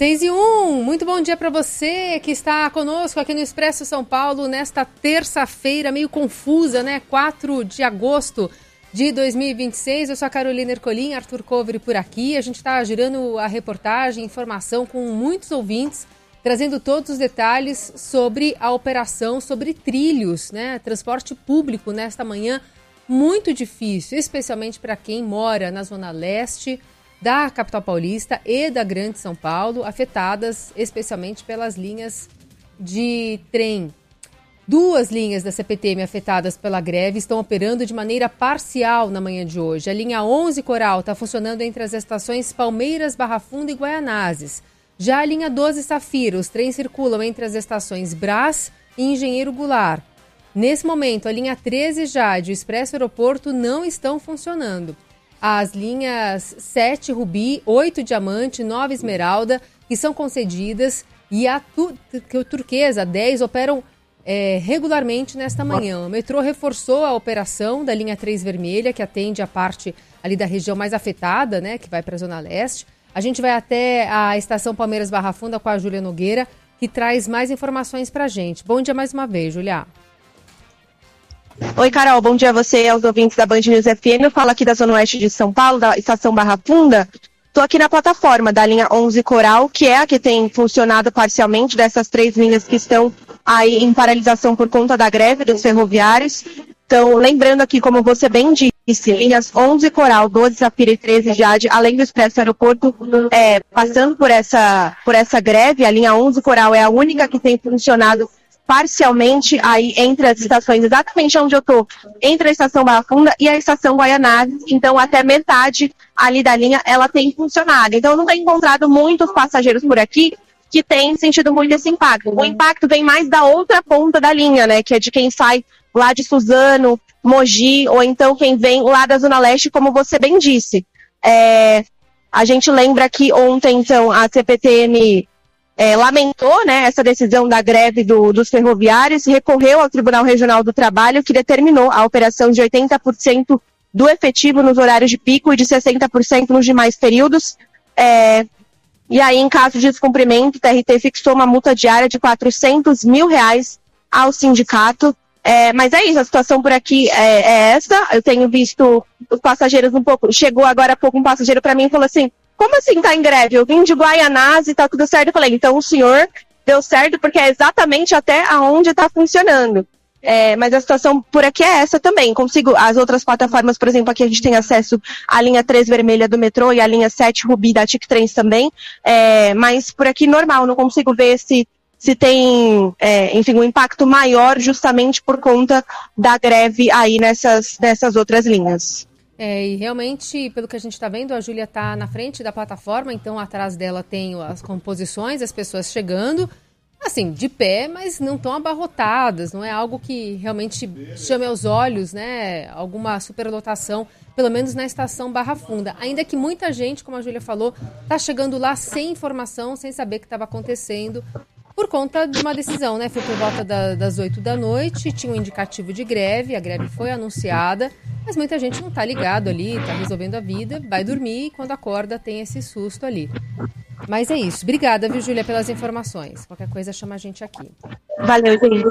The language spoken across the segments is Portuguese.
6:01, muito bom dia para você que está conosco aqui no Expresso São Paulo nesta terça-feira meio confusa, né? 4 de agosto de 2026. Eu sou a Carolina Ercolim, Arthur Coveri por aqui. A gente está girando a reportagem, informação com muitos ouvintes, trazendo todos os detalhes sobre a operação, sobre trilhos, né? Transporte público nesta manhã muito difícil, especialmente para quem mora na Zona Leste da capital paulista e da Grande São Paulo, afetadas especialmente pelas linhas de trem. 2 linhas da CPTM afetadas pela greve estão operando de maneira parcial na manhã de hoje. A linha 11 Coral está funcionando entre as estações Palmeiras, Barra Funda e Guaianazes. Já a linha 12 Safira, os trens circulam entre as estações Brás e Engenheiro Goulart. Nesse momento, a linha 13 Jade e o Expresso Aeroporto não estão funcionando. As linhas 7 Rubi, 8 Diamante, 9 Esmeralda, que são concedidas, e a Turquesa 10 operam regularmente nesta manhã. O metrô reforçou a operação da linha 3 Vermelha, que atende a parte ali da região mais afetada, né, que vai para a Zona Leste. A gente vai até a estação Palmeiras Barra Funda com a Júlia Nogueira, que traz mais informações para a gente. Bom dia mais uma vez, Júlia. Oi, Carol, bom dia a você e aos ouvintes da Band News FM. Eu falo aqui da Zona Oeste de São Paulo, da estação Barra Funda. Estou aqui na plataforma da linha 11 Coral, que é a que tem funcionado parcialmente dessas 3 linhas que estão aí em paralisação por conta da greve dos ferroviários. Então, lembrando aqui, como você bem disse, linhas 11 Coral, 12 Safira e 13 Jade, além do Expresso Aeroporto, passando por essa greve, a linha 11 Coral é a única que tem funcionado parcialmente aí entre as estações, exatamente onde eu estou, entre a estação Barra Funda e a estação Guaianazes. Então, até metade ali da linha, ela tem funcionado. Então, eu não tenho encontrado muitos passageiros por aqui que têm sentido muito esse impacto. O impacto vem mais da outra ponta da linha, né, que é de quem sai lá de Suzano, Mogi, ou então quem vem lá da Zona Leste, como você bem disse. A gente lembra que ontem, então, a CPTM lamentou, né, essa decisão da greve dos ferroviários, recorreu ao Tribunal Regional do Trabalho, que determinou a operação de 80% do efetivo nos horários de pico e de 60% nos demais períodos. E aí, em caso de descumprimento, o TRT fixou uma multa diária de R$400 mil ao sindicato. Mas é isso, a situação por aqui é essa. Eu tenho visto os passageiros um pouco... Chegou agora há pouco um passageiro para mim e falou assim: como assim tá em greve? Eu vim de Guaianazes e tá tudo certo. Eu falei, então o senhor deu certo porque é exatamente até aonde está funcionando. Mas a situação por aqui é essa também. Consigo, as outras plataformas, por exemplo, aqui a gente tem acesso à linha 3 Vermelha do metrô e à linha 7 Rubi da TIC Trens também. Mas por aqui normal, não consigo ver se tem, enfim, um impacto maior justamente por conta da greve aí nessas outras linhas. E realmente, pelo que a gente está vendo, a Júlia está na frente da plataforma, então atrás dela tem as composições, as pessoas chegando, assim, de pé, mas não tão abarrotadas, não é algo que realmente chame aos olhos, né, alguma superlotação, pelo menos na estação Barra Funda. Ainda que muita gente, como a Júlia falou, está chegando lá sem informação, sem saber o que estava acontecendo, por conta de uma decisão, né? Foi por volta das 8 da noite, tinha um indicativo de greve, a greve foi anunciada, mas muita gente não está ligado ali, está resolvendo a vida, vai dormir e quando acorda tem esse susto ali. Mas é isso. Obrigada, viu, Júlia, pelas informações. Qualquer coisa chama a gente aqui. Valeu, gente.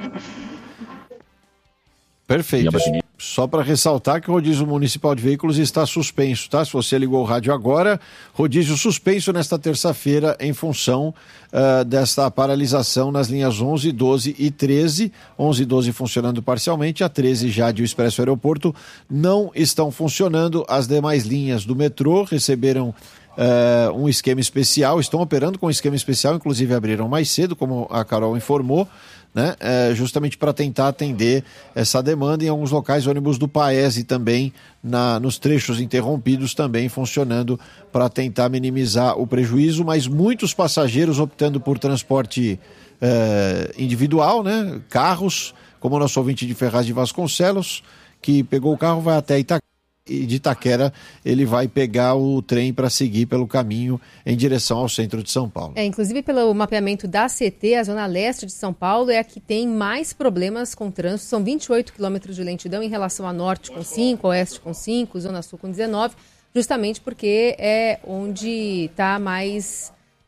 Perfeito. Só para ressaltar que o rodízio municipal de veículos está suspenso, tá? Se você ligou o rádio agora, rodízio suspenso nesta terça-feira em função desta paralisação nas linhas 11, 12 e 13. 11 e 12 funcionando parcialmente, a 13 Jade e o Expresso Aeroporto não estão funcionando. As demais linhas do metrô receberam um esquema especial, estão operando com um esquema especial, inclusive abriram mais cedo, como a Carol informou, né? Justamente para tentar atender essa demanda. Em alguns locais, ônibus do Paese também, nos trechos interrompidos, também funcionando para tentar minimizar o prejuízo, mas muitos passageiros optando por transporte individual, né? Carros, como o nosso ouvinte de Ferraz de Vasconcelos, que pegou o carro, vai até Itaquera, e de Itaquera ele vai pegar o trem para seguir pelo caminho em direção ao centro de São Paulo. Inclusive pelo mapeamento da CT, a zona leste de São Paulo é a que tem mais problemas com trânsito. São 28 quilômetros de lentidão em relação a norte com 5, oeste com 5, zona sul com 19, justamente porque é onde está mais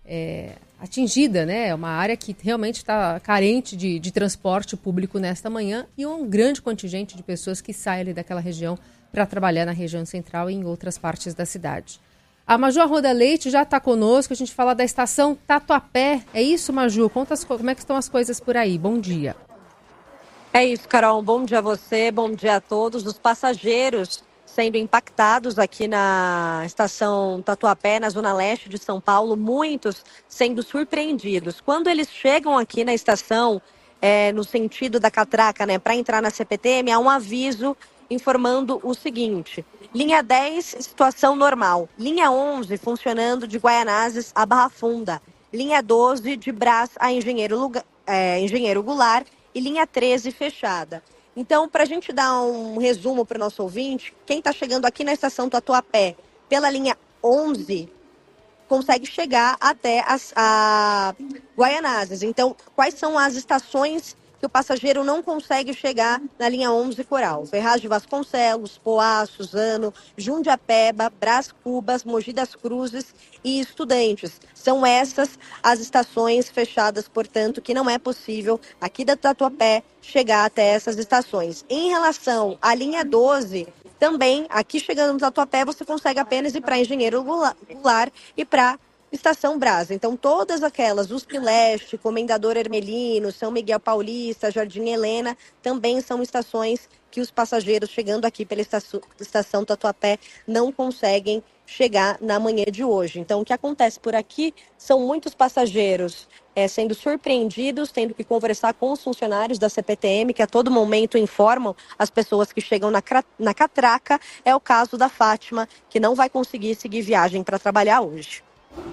atingida, né? É uma área que realmente está carente de transporte público nesta manhã e um grande contingente de pessoas que saem ali daquela região para trabalhar na região central e em outras partes da cidade. A Maju Arruda Leite já está conosco, a gente fala da estação Tatuapé. É isso, Maju? Conta como é que estão as coisas por aí. Bom dia. É isso, Carol. Bom dia a você, bom dia a todos. Os passageiros sendo impactados aqui na estação Tatuapé, na zona leste de São Paulo, muitos sendo surpreendidos. Quando eles chegam aqui na estação, no sentido da catraca, né, para entrar na CPTM, há um aviso informando o seguinte: linha 10, situação normal. Linha 11, funcionando de Guaianazes a Barra Funda. Linha 12, de Brás a Engenheiro Goulart. E linha 13 fechada. Então, para a gente dar um resumo para o nosso ouvinte, quem está chegando aqui na estação Tatuapé pela linha 11 consegue chegar até a Guaianazes. Então, quais são as estações que o passageiro não consegue chegar na linha 11 Coral? Ferraz de Vasconcelos, Poá, Suzano, Jundiapeba, Brás Cubas, Mogi das Cruzes e Estudantes. São essas as estações fechadas, portanto, que não é possível aqui da Tatuapé chegar até essas estações. Em relação à linha 12, também, aqui chegando no Tatuapé, você consegue apenas ir para Engenheiro Goulart e para Estação Brás. Então, todas aquelas, USP Leste, Comendador Hermelino, São Miguel Paulista, Jardim Helena, também são estações que os passageiros chegando aqui pela estação Tatuapé não conseguem chegar na manhã de hoje. Então, o que acontece por aqui são muitos passageiros sendo surpreendidos, tendo que conversar com os funcionários da CPTM, que a todo momento informam as pessoas que chegam na catraca. É o caso da Fátima, que não vai conseguir seguir viagem para trabalhar hoje.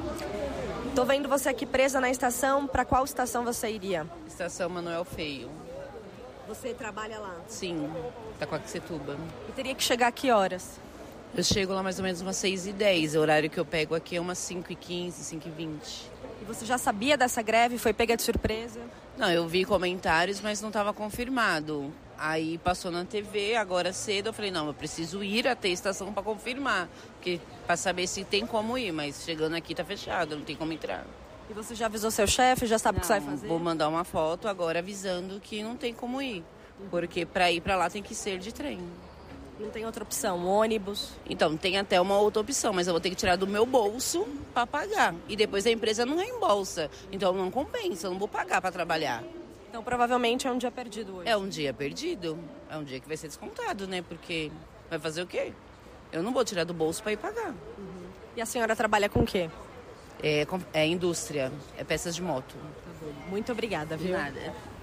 Tô vendo você aqui presa na estação. Para qual estação você iria? Estação Manuel Feio. Você trabalha lá? Sim, Itacoaquecetuba. E teria que chegar a que horas? Eu chego lá mais ou menos umas 6h10. O horário que eu pego aqui é umas 5h15, 5h20. E você já sabia dessa greve? Foi pega de surpresa? Não, eu vi comentários, mas não estava confirmado. Aí passou na TV, agora cedo, eu falei, não, eu preciso ir até a estação para confirmar. Para saber se tem como ir, mas chegando aqui tá fechado, não tem como entrar. E você já avisou seu chefe, já sabe o que você vai fazer? Vou mandar uma foto agora avisando que não tem como ir. Porque para ir para lá tem que ser de trem. Não tem outra opção, ônibus? Então, tem até uma outra opção, mas eu vou ter que tirar do meu bolso para pagar. E depois a empresa não reembolsa. Então não compensa, eu não vou pagar para trabalhar. Então provavelmente é um dia perdido hoje. É um dia perdido. É um dia que vai ser descontado, né? Porque vai fazer o quê? Eu não vou tirar do bolso para ir pagar. E a senhora trabalha com o quê? É indústria, é peças de moto. Tá bom. Muito obrigada, viu? De nada.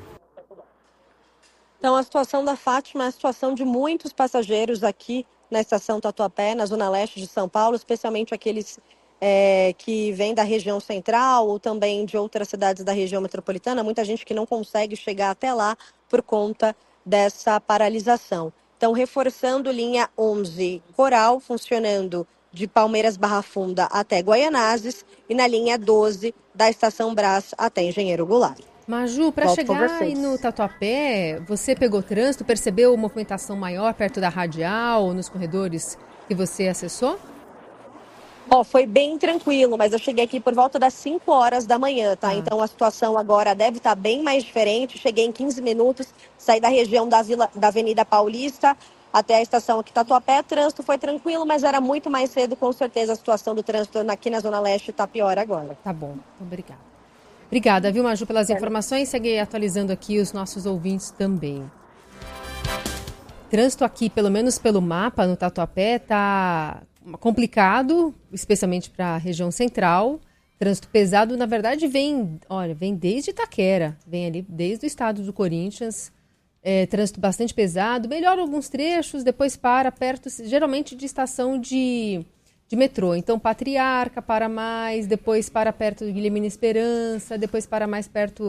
Então, a situação da Fátima é a situação de muitos passageiros aqui na estação Tatuapé, na zona leste de São Paulo, especialmente aqueles que vêm da região central ou também de outras cidades da região metropolitana. Muita gente que não consegue chegar até lá por conta dessa paralisação. Então, reforçando linha 11 Coral, funcionando de Palmeiras Barra Funda até Guaianazes, e na linha 12 da Estação Brás até Engenheiro Goulart. Maju, para chegar aí no Tatuapé, você pegou trânsito, percebeu movimentação maior perto da radial, nos corredores que você acessou? Foi bem tranquilo, mas eu cheguei aqui por volta das 5 horas da manhã, tá? Então a situação agora deve estar bem mais diferente. Cheguei em 15 minutos, saí da região da Avenida Paulista até a estação aqui Tatuapé. O trânsito foi tranquilo, mas era muito mais cedo, com certeza a situação do trânsito aqui na Zona Leste está pior agora. Tá bom, obrigada. Obrigada, viu, Maju, pelas informações. Segue atualizando aqui os nossos ouvintes também. Trânsito aqui, pelo menos pelo mapa, no Tatuapé, tá complicado, especialmente para a região central. Trânsito pesado, na verdade, vem desde Itaquera, vem ali desde o estado do Corinthians. Trânsito bastante pesado, melhora alguns trechos, depois para perto, geralmente de estação de metrô. Então, Patriarca para mais, depois para perto do Guilhermina Esperança, depois para mais perto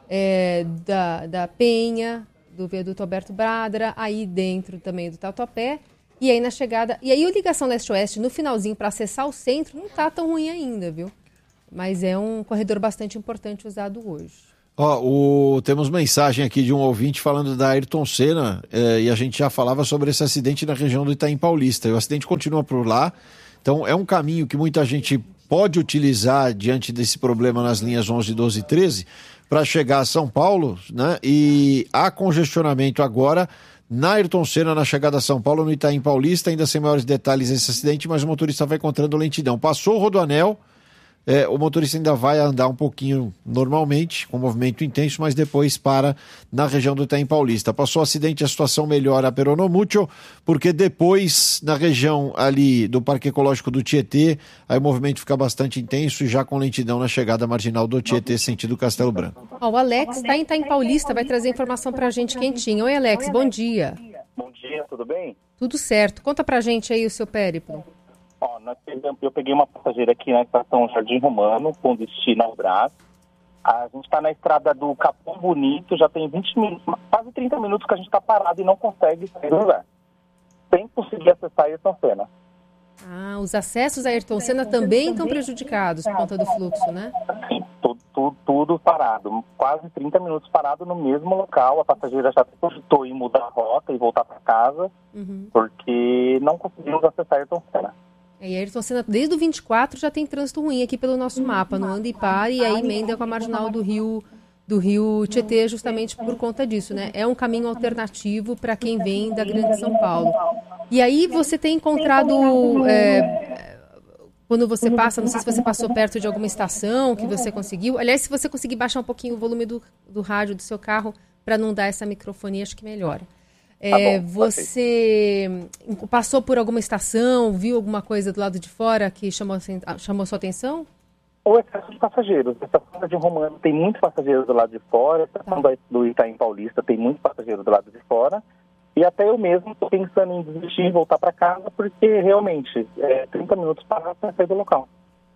da Penha, do viaduto Alberto Bradra, aí dentro também do Tatuapé. E aí na chegada... E aí a ligação leste-oeste, no finalzinho, para acessar o centro, não está tão ruim ainda, viu? Mas é um corredor bastante importante usado hoje. Temos mensagem aqui de um ouvinte falando da Ayrton Senna, e a gente já falava sobre esse acidente na região do Itaim Paulista. E o acidente continua por lá. Então é um caminho que muita gente pode utilizar diante desse problema nas linhas 11, 12 e 13 para chegar a São Paulo, né? E há congestionamento agora na Ayrton Senna, na chegada a São Paulo, no Itaim Paulista, ainda sem maiores detalhes esse acidente, mas o motorista vai encontrando lentidão. Passou o Rodoanel, o motorista ainda vai andar um pouquinho normalmente, com movimento intenso, mas depois para na região do Itaim Paulista. Passou o acidente, a situação melhora pero no mucho, porque depois, na região ali do Parque Ecológico do Tietê, aí o movimento fica bastante intenso e já com lentidão na chegada marginal do Tietê, sentido Castelo Branco. O Alex está em Itaim Paulista, vai trazer informação para a gente quentinha. Oi, Alex, bom dia. Bom dia, tudo bem? Tudo certo. Conta pra gente aí o seu périplo. Eu peguei uma passageira aqui na estação Jardim Romano, com destino ao Brás. A gente está na estrada do Capão Bonito, já tem 20 minutos, quase 30 minutos que a gente está parado e não consegue sair do lugar, sem conseguir acessar a Ayrton Senna. Os acessos a Ayrton Senna também estão prejudicados por conta do fluxo, né? Sim, tudo parado, quase 30 minutos parado no mesmo local. A passageira já cogitou em mudar a rota e voltar para casa, porque não conseguimos acessar a Ayrton Senna. E a Ayrton Senna, desde o 24, já tem trânsito ruim aqui pelo nosso mapa, no anda e para, e aí emenda com a marginal do Rio Tietê, justamente por conta disso, né? É um caminho alternativo para quem vem da Grande São Paulo. E aí você tem encontrado, quando você passa, não sei se você passou perto de alguma estação que você conseguiu, aliás, se você conseguir baixar um pouquinho o volume do rádio do seu carro para não dar essa microfonia, acho que melhora. Você passou por alguma estação, viu alguma coisa do lado de fora que chamou sua atenção? O excesso de passageiros. A estação de Romano tem muitos passageiros do lado de fora, a estação do Itaim Paulista tem muitos passageiros do lado de fora, e até eu mesmo estou pensando em desistir e voltar para casa, porque realmente 30 minutos para sair do local.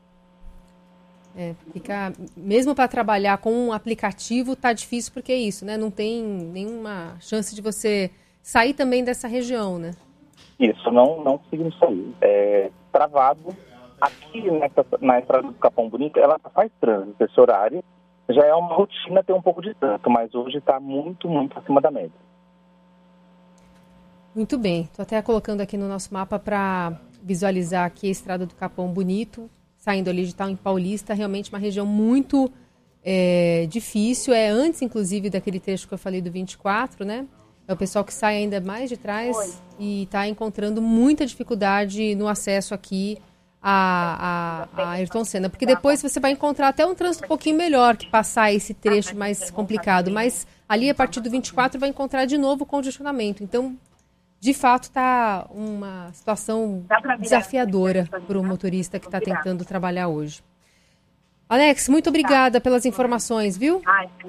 Mesmo para trabalhar com um aplicativo tá difícil, porque é isso, né? Não tem nenhuma chance de você sair também dessa região, né? Isso, não conseguimos sair. Travado. Aqui na estrada do Capão Bonito, ela faz trânsito. Esse horário já é uma rotina ter um pouco de trânsito, mas hoje está muito, muito acima da média. Muito bem. Estou até colocando aqui no nosso mapa para visualizar aqui a estrada do Capão Bonito, saindo ali de Itaim Paulista, realmente uma região muito difícil. Antes, inclusive, daquele trecho que eu falei do 24, né? É o pessoal que sai ainda mais de trás e está encontrando muita dificuldade no acesso aqui a Ayrton Senna. Porque depois você vai encontrar até um trânsito um pouquinho melhor que passar esse trecho mais complicado. Mas ali, a partir do 24, vai encontrar de novo congestionamento. Então, de fato, está uma situação desafiadora para o motorista que está tentando trabalhar hoje. Alex, muito obrigada pelas informações, viu?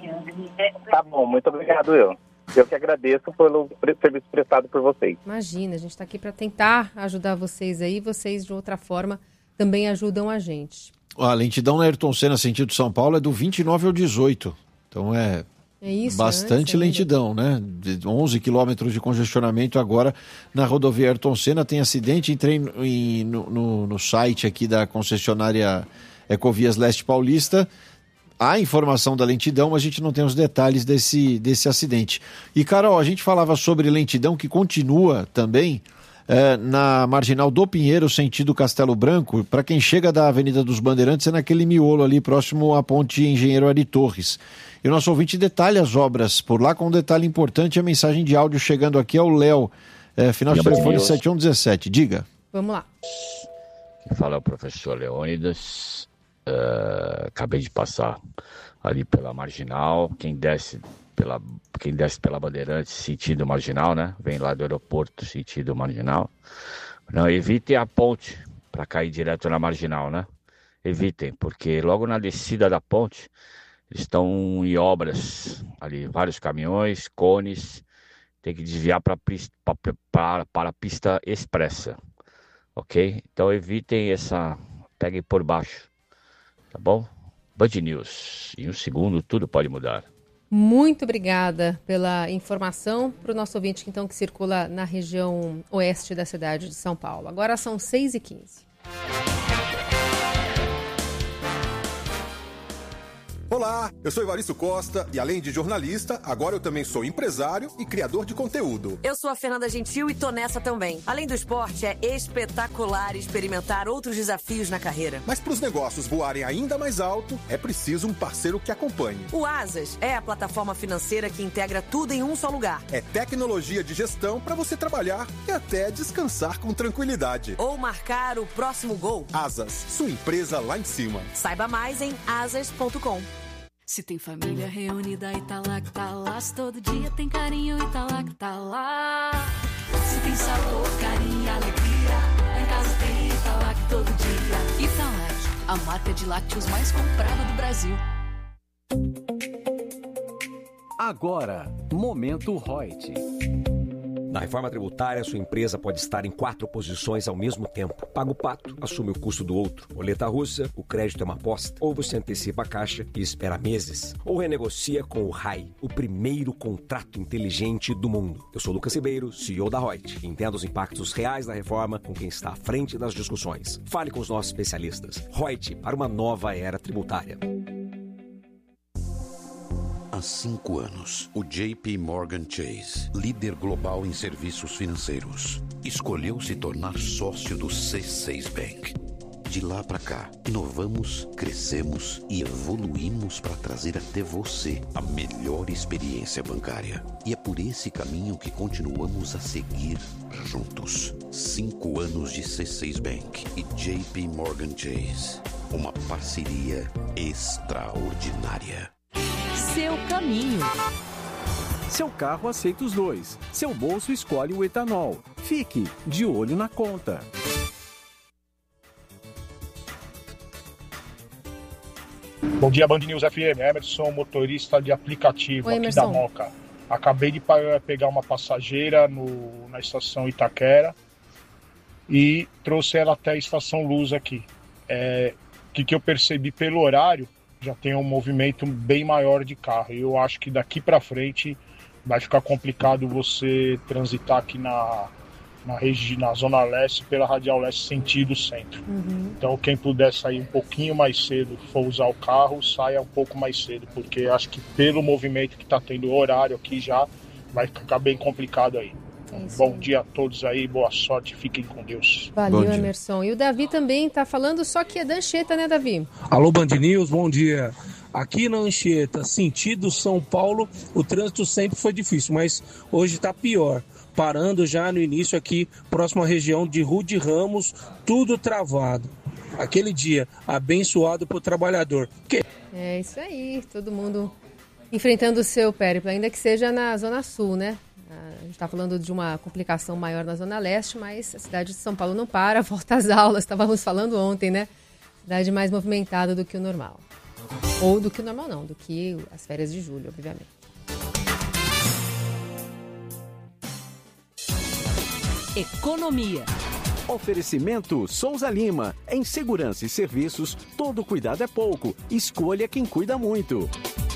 Tá bom, muito obrigado Eu que agradeço pelo serviço prestado por vocês. Imagina, a gente está aqui para tentar ajudar vocês aí, vocês de outra forma também ajudam a gente. A lentidão na Ayrton Senna, sentido São Paulo, é do 29 ao 18, então isso, bastante lentidão, né? 11 quilômetros de congestionamento agora na rodovia Ayrton Senna. Tem acidente, entrei no site aqui da concessionária Ecovias Leste Paulista. Há informação da lentidão, mas a gente não tem os detalhes desse acidente. E, Carol, a gente falava sobre lentidão que continua também na marginal do Pinheiro, sentido Castelo Branco. Para quem chega da Avenida dos Bandeirantes, é naquele miolo ali próximo à ponte Engenheiro Ari Torres. E o nosso ouvinte detalha as obras por lá com um detalhe importante, a mensagem de áudio chegando aqui ao Léo, final de telefone 7117. Diga. Vamos lá. Quem fala é o professor Leônidas. Acabei de passar ali pela marginal. Quem desce pela Bandeirantes, sentido marginal, né? Vem lá do aeroporto, sentido marginal. Não evitem a ponte para cair direto na marginal, né? Evitem, porque logo na descida da ponte eles estão em obras ali, vários caminhões, cones. Tem que desviar para a pista expressa, ok? Então evitem peguem por baixo. Tá bom? Band News. Em um segundo, tudo pode mudar. Muito obrigada pela informação para o nosso ouvinte, então, que circula na região oeste da cidade de São Paulo. Agora são 6h15. Olá, eu sou Evaristo Costa e além de jornalista, agora eu também sou empresário e criador de conteúdo. Eu sou a Fernanda Gentil e tô nessa também. Além do esporte, é espetacular experimentar outros desafios na carreira. Mas para os negócios voarem ainda mais alto, é preciso um parceiro que acompanhe. O Asas é a plataforma financeira que integra tudo em um só lugar. É tecnologia de gestão para você trabalhar e até descansar com tranquilidade. Ou marcar o próximo gol. Asas, sua empresa lá em cima. Saiba mais em asas.com. Se tem família reunida e tá lá, se todo dia tem carinho e tá lá. Se tem sabor, carinho e alegria, lá em casa tem Italac todo dia. Italac, a marca de lácteos mais comprada do Brasil. Agora, Momento Reut. Na reforma tributária, sua empresa pode estar em 4 posições ao mesmo tempo. Paga o pato, assume o custo do outro. Roleta russa, o crédito é uma aposta. Ou você antecipa a caixa e espera meses. Ou renegocia com o RAI, o primeiro contrato inteligente do mundo. Eu sou Lucas Ribeiro, CEO da Reut. Entenda os impactos reais da reforma com quem está à frente das discussões. Fale com os nossos especialistas. Reut, para uma nova era tributária. Há 5 anos, o JP Morgan Chase, líder global em serviços financeiros, escolheu se tornar sócio do C6 Bank. De lá para cá, inovamos, crescemos e evoluímos para trazer até você a melhor experiência bancária. E é por esse caminho que continuamos a seguir juntos. 5 anos de C6 Bank e JP Morgan Chase. Uma parceria extraordinária. Seu caminho. Seu carro aceita os dois. Seu bolso escolhe o etanol. Fique de olho na conta. Bom dia, Band News FM. Emerson, motorista de aplicativo. Oi, aqui Emerson. da Moca. Acabei de pegar uma passageira na estação Itaquera e trouxe ela até a estação Luz aqui. O que eu percebi pelo horário, já tem um movimento bem maior de carro. Eu acho que daqui para frente vai ficar complicado você transitar aqui na Zona Leste, pela Radial Leste, sentido centro. Então, quem puder sair um pouquinho mais cedo, for usar o carro, saia um pouco mais cedo, porque acho que pelo movimento que está tendo o horário aqui já vai ficar bem complicado aí. Bom dia a todos aí, boa sorte, fiquem com Deus. Valeu, Emerson. E o Davi também tá falando, só que é da Anchieta, né, Davi? Alô, Band News, bom dia. Aqui na Anchieta, sentido São Paulo, o trânsito sempre foi difícil, mas hoje está pior. Parando já no início aqui, próximo à região de Rude Ramos, tudo travado. Aquele dia abençoado para o trabalhador. É isso aí, todo mundo enfrentando o seu périplo, ainda que seja na Zona Sul, né? A gente está falando de uma complicação maior na Zona Leste, mas a cidade de São Paulo não para, volta às aulas, estávamos falando ontem, né? Cidade mais movimentada do que o normal. Ou do que o normal não, do que as férias de julho, obviamente. Economia. Oferecimento Souza Lima. Em segurança e serviços, todo cuidado é pouco. Escolha quem cuida muito.